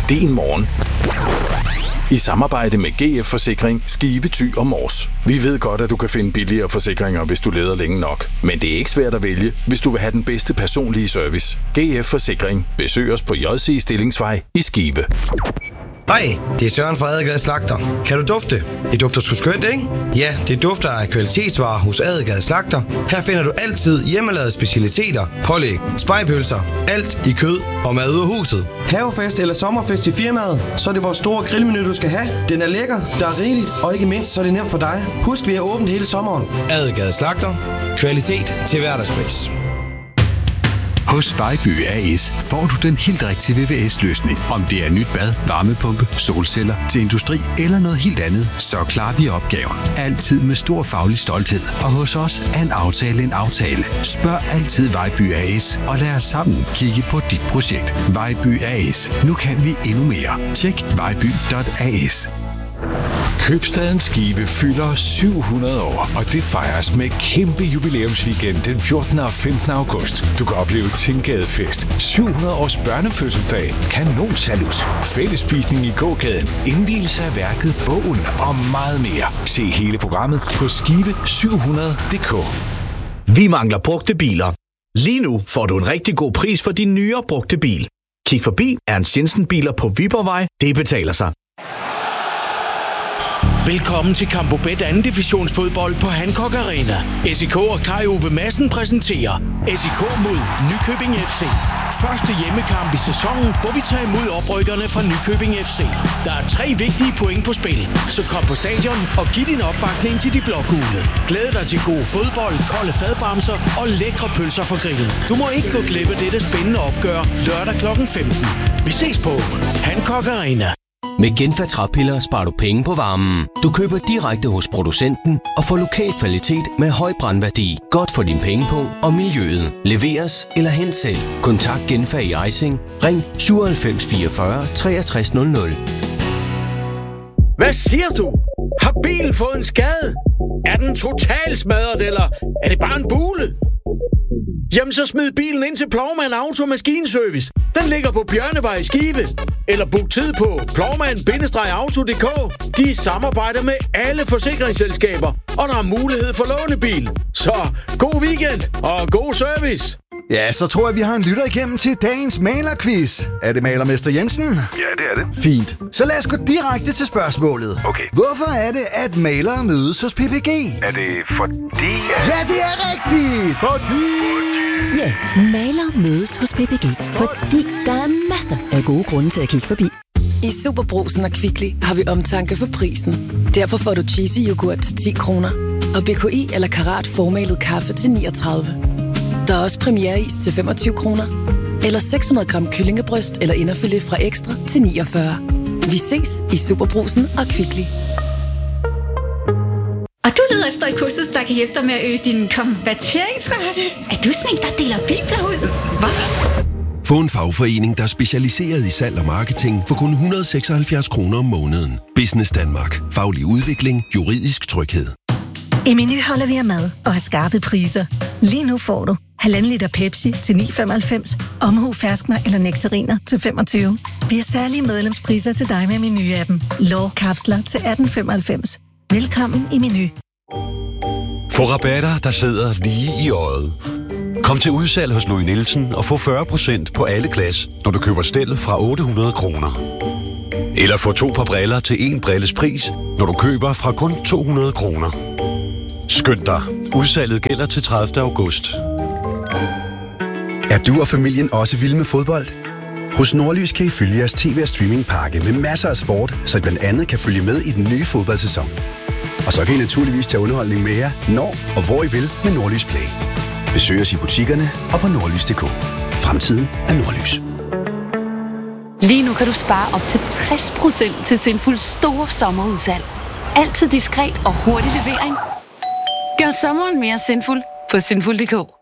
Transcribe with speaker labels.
Speaker 1: din morgen. I samarbejde med GF Forsikring, Skive, Thy og Mors. Vi ved godt, at du kan finde billigere forsikringer, hvis du leder længe nok. Men det er ikke svært at vælge, hvis du vil have den bedste personlige service. GF Forsikring. Besøg os på JC Stillingsvej i Skive.
Speaker 2: Hej, det er Søren fra Adelgade Slagter. Kan du dufte? Det dufter sgu skønt, ikke? Ja, det dufter af kvalitetsvarer hos Adelgade Slagter. Her finder du altid hjemmelavede specialiteter, pålæg, spegepølser, alt i kød og mad ud af huset.
Speaker 3: Havefest eller sommerfest i firmaet, så er det vores store grillmenu, du skal have. Den er lækker, der er rigeligt, og ikke mindst, så er det nemt for dig. Husk, vi er åbent hele sommeren.
Speaker 2: Adelgade Slagter. Kvalitet til hverdagspris.
Speaker 4: Hos Vejby A/S får du den helt rigtige VVS-løsning. Om det er nyt bad, varmepumpe, solceller til industri eller noget helt andet, så klarer vi opgaven. Altid med stor faglig stolthed. Og hos os er en aftale en aftale. Spørg altid Vejby A/S og lad os sammen kigge på dit projekt. Vejby A/S. Nu kan vi endnu mere. Tjek vejby.as.
Speaker 5: Købstaden Skive fylder 700 år, og det fejres med kæmpe jubilæumsweekend den 14. og 15. august. Du kan opleve Tinggadefest, 700 års børnefødselsdag, kanonsalut, fællesspisning i gågaden, indvielse af værket, bogen og meget mere. Se hele programmet på skive700.dk.
Speaker 6: Vi mangler brugte biler. Lige nu får du en rigtig god pris for din nyere brugte bil. Kig forbi Ernst Jensen Biler på Viborgvej. Det betaler sig.
Speaker 7: Velkommen til Campo Bet 2. divisionsfodbold på Hancock Arena. SIK og Kai Ove Madsen præsenterer SIK mod Nykøbing FC. Første hjemmekamp i sæsonen, hvor vi tager imod oprykkerne fra Nykøbing FC. Der er 3 vigtige point på spil, så kom på stadion og giv din opbakning til de blågule. Glæd dig til god fodbold, kolde fadbamser og lækre pølser fra grillen. Du må ikke gå glip af dette spændende opgør lørdag kl. 15. Vi ses på Hancock Arena.
Speaker 8: Med Genfa træpiller sparer du penge på varmen. Du køber direkte hos producenten og får lokal kvalitet med høj brandværdi. Godt for din pengepung og miljøet. Leveres eller hent selv. Kontakt Genfa i Ejsing. Ring 97 44 63 00.
Speaker 7: Hvad siger du? Har bilen fået en skade? Er den totalt smadret, eller er det bare en bule? Jamen så smid bilen ind til Plovmand Auto Maskinservice. Den ligger på Bjørnevej i Skive. Eller book tid på plovmand-auto.dk. De samarbejder med alle forsikringsselskaber, og der er mulighed for lånebil. Så god weekend og god service.
Speaker 9: Ja, så tror jeg, vi har en lytter igennem til dagens malerquiz. Er det malermester Jensen?
Speaker 10: Ja, det er det.
Speaker 9: Fint. Så lad os gå direkte til spørgsmålet.
Speaker 10: Okay.
Speaker 9: Hvorfor er det, at malere mødes hos PPG?
Speaker 10: Er det fordi...
Speaker 9: Ja, det er rigtigt! Fordi...
Speaker 11: Ja, malere mødes hos PPG, fordi der er masser af gode grunde til at kigge forbi.
Speaker 12: I Superbrugsen og Kvickly har vi omtanke for prisen. Derfor får du cheesy yoghurt til 10 kroner, og BKI eller Karat formalet kaffe til 39. Der er også premiereis til 25 kroner, eller 600 gram kyllingebryst eller inderfilet fra Ekstra til 49. Vi ses i Superbrugsen og Kvickly.
Speaker 13: Og du leder efter et kursus, der kan hjælpe dig med at øge din konverteringsrate. Er du sådan en, der deler bibler ud? Hvad?
Speaker 14: Få en fagforening, der er specialiseret i salg og marketing for kun 176 kroner om måneden. Business Danmark. Faglig udvikling. Juridisk tryghed.
Speaker 15: I Meny holder vi af mad og har skarpe priser. Lige nu får du 1,5 liter Pepsi til 9,95, Omhu ferskner eller nektariner til 25. Vi har særlige medlemspriser til dig med Meny-appen. Lårkapsler til 18,95. Velkommen i Meny.
Speaker 16: Få rabatter, der sidder lige i øjet. Kom til udsalg hos Louis Nielsen og få 40% på alle glas, når du køber stel fra 800 kroner. Eller få 2 par briller til 1 brilles pris, når du køber fra kun 200 kroner. Skynd dig. Udsalget gælder til 30. august.
Speaker 17: Er du og familien også vilde med fodbold? Hos Nordlys kan I følge jeres tv- og streamingpakke med masser af sport, så I blandt andet kan følge med i den nye fodboldsæson. Og så kan I naturligvis tage underholdning med jer, når og hvor I vil med Nordlys Play. Besøg os i butikkerne og på nordlys.dk. Fremtiden er Nordlys.
Speaker 18: Lige nu kan du spare op til 60% til Sinfuls store sommerudsalg. Altid diskret og hurtig levering. Gør sommeren mere sinful på sinful.dk.